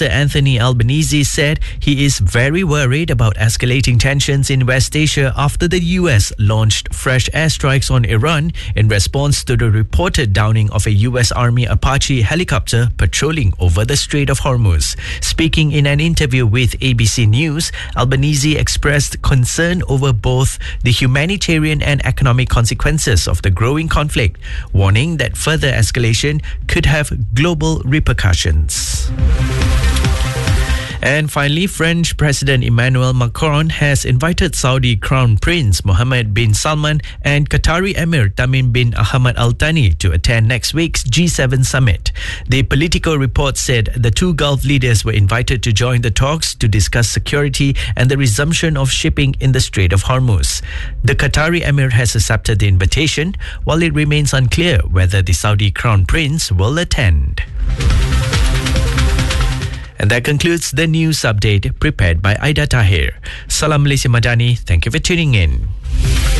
Minister Anthony Albanese said he is very worried about escalating tensions in West Asia after the US launched fresh airstrikes on Iran in response to the reported downing of a US Army Apache helicopter patrolling over the Strait of Hormuz. Speaking in an interview with ABC News, Albanese expressed concern over both the humanitarian and economic consequences of the growing conflict, warning that further escalation could have global repercussions. And finally, French President Emmanuel Macron has invited Saudi Crown Prince Mohammed bin Salman and Qatari Emir Tamim bin Ahmad Al Thani to attend next week's G7 summit. The Politico report said the two Gulf leaders were invited to join the talks to discuss security and the resumption of shipping in the Strait of Hormuz. The Qatari Emir has accepted the invitation, while it remains unclear whether the Saudi Crown Prince will attend. And that concludes the news update prepared by Aida Tahir. Salam Malaysia Madani. Thank you for tuning in.